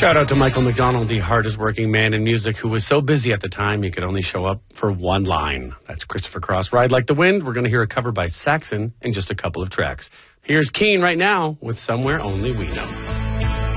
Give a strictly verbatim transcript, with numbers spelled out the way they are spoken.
Shout out to Michael McDonald, the hardest working man in music, who was so busy at the time he could only show up for one line. That's Christopher Cross, Ride Like the Wind. We're going to hear a cover by Saxon in just a couple of tracks. Here's Keen right now with Somewhere Only We Know.